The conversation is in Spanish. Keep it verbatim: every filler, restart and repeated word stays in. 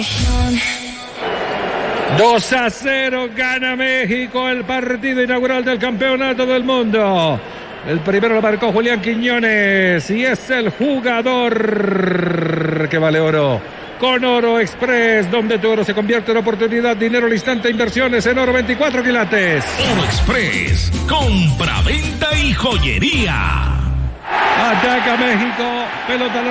dos a cero gana México el partido inaugural del Campeonato del Mundo. El primero lo marcó Julián Quiñones y es el jugador que vale oro. Con Oro Express, donde tu oro se convierte en oportunidad, dinero al instante, inversiones en oro veinticuatro quilates. Oro Express, compra, venta y joyería. Ataca México, pelota